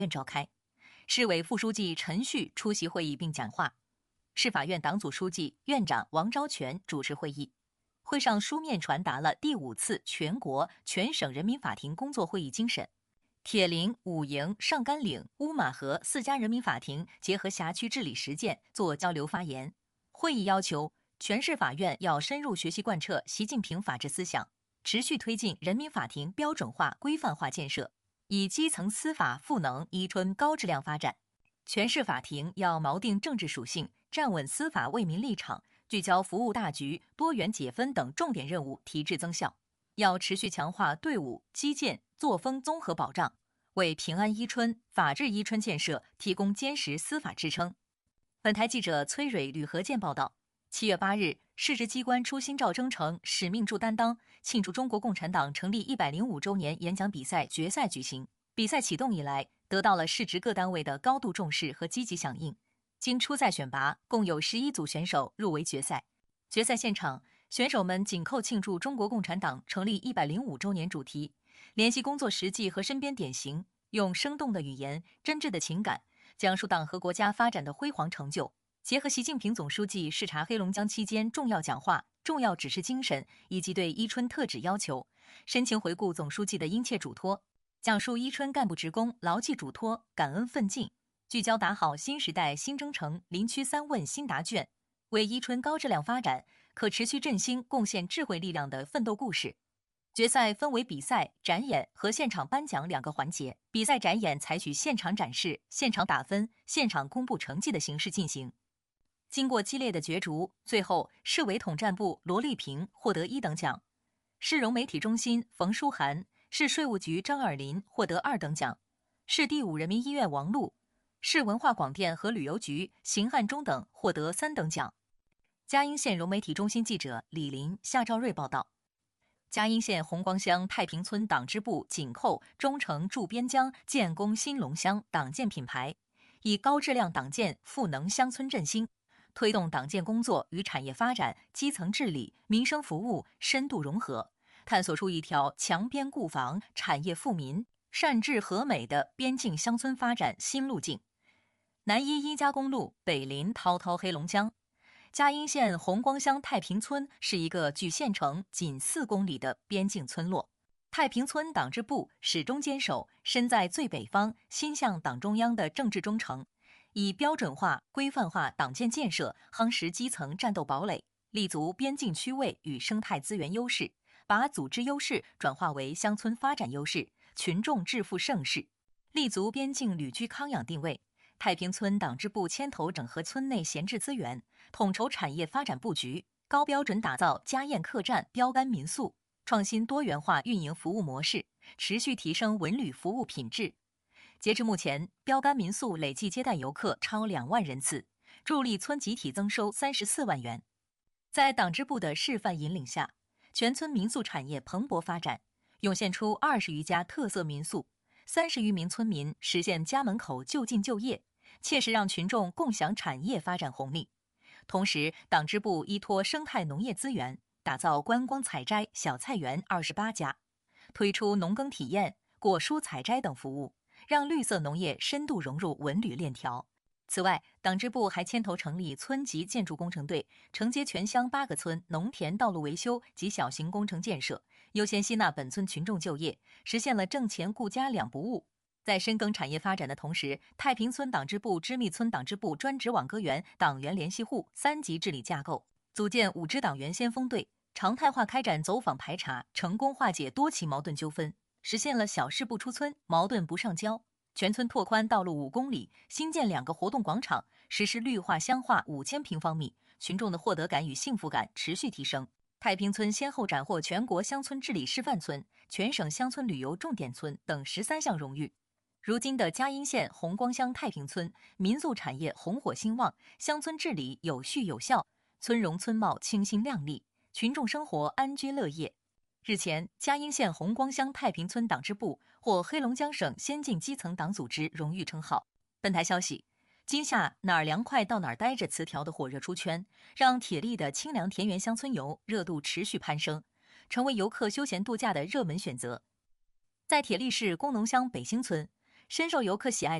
院召开，市委副书记陈旭出席会议并讲话，市法院党组书记、院长王昭全主持会议。会上书面传达了第5次全国全省人民法庭工作会议精神。铁林、武营、上甘岭、乌马河4家人民法庭结合辖区治理实践做交流发言。会议要求全市法院要深入学习贯彻习近平法治思想，持续推进人民法庭标准化、规范化建设，以基层司法赋能伊春高质量发展。全市法庭要锚定政治属性，站稳司法为民立场，聚焦服务大局、多元解分等重点任务，提质增效。要持续强化队伍、基建、作风综合保障，为平安伊春、法治伊春建设提供坚实司法支撑。本台记者崔蕊、吕和建报道，7月8日，市直机关出新照征程，使命助担当，庆祝中国共产党成立105周年演讲比赛决赛举行。比赛启动以来，得到了市直各单位的高度重视和积极响应。经初赛选拔，共有11组选手入围决赛。决赛现场，选手们紧扣庆祝中国共产党成立105周年主题，联系工作实际和身边典型，用生动的语言、真挚的情感，讲述党和国家发展的辉煌成就，结合习近平总书记视察黑龙江期间重要讲话、重要指示精神以及对伊春特旨要求，深情回顾总书记的殷切嘱托，讲述伊春干部职工牢记嘱托、感恩奋进，聚焦打好新时代新征程林区3问新答卷，为伊春高质量发展、可持续振兴贡献智慧力量的奋斗故事。决赛分为比赛、展演和现场颁奖2个环节。比赛展演采取现场展示、现场打分、现场公布成绩的形式进行。经过激烈的角逐，最后市委统战部罗丽萍获得1等奖，市融媒体中心冯书涵、市税务局张尔林获得2等奖，市第5人民医院王璐、市文化广电和旅游局邢汉忠等获得3等奖。嘉应县融媒体中心记者李林、夏兆瑞报道。嘉应县红光乡太平村党支部紧扣忠诚驻边疆建功新龙乡党建品牌，以高质量党建赋能乡村振兴，推动党建工作与产业发展、基层治理、民生服务深度融合，探索出一条强边固防、产业富民、善治和美的边境乡村发展新路径。南依伊家公路，北临滔滔黑龙江。嘉应县红光乡太平村是一个距县城仅4公里的边境村落。太平村党支部始终坚守身在最北方、心向党中央的政治忠诚，以标准化、规范化党建建设夯实基层战斗堡垒，立足边境区位与生态资源优势，把组织优势转化为乡村发展优势、群众致富盛世，立足边境旅居康养定位。太平村党支部牵头整合村内闲置资源，统筹产业发展布局，高标准打造家宴客栈、标杆民宿，创新多元化运营服务模式，持续提升文旅服务品质。截至目前，标杆民宿累计接待游客超2万人次，助力村集体增收34万元。在党支部的示范引领下，全村民宿产业蓬勃发展，涌现出20余家特色民宿，30余名村民实现家门口就近就业，切实让群众共享产业发展红利。同时，党支部依托生态农业资源，打造观光采摘小菜园28家，推出农耕体验、果蔬采摘等服务，让绿色农业深度融入文旅链条。此外，党支部还牵头成立村级建筑工程队，承接全乡8个村农田道路维修及小型工程建设，优先吸纳本村群众就业，实现了挣钱顾家2不误。在深耕产业发展的同时，太平村党支部、织密村党支部专职网格员党员联系户3级治理架构，组建5支党员先锋队，常态化开展走访排查，成功化解多起矛盾纠纷，实现了小事不出村、矛盾不上交。全村拓宽道路5公里，新建2个活动广场，实施绿化乡化5000平方米，群众的获得感与幸福感持续提升。太平村先后斩获全国乡村治理示范村、全省乡村旅游重点村等13项荣誉。如今的嘉应县红光乡太平村，民宿产业红火兴旺，乡村治理有序有效，村容村貌清新亮丽，群众生活安居乐业。日前，嘉应县红光乡太平村党支部获黑龙江省先进基层党组织荣誉称号。本台消息，今夏哪儿凉快到哪儿待着词条的火热出圈，让铁力的清凉田园乡村游热度持续攀升，成为游客休闲度假的热门选择。在铁力市工农乡北兴村， 深受游客喜爱。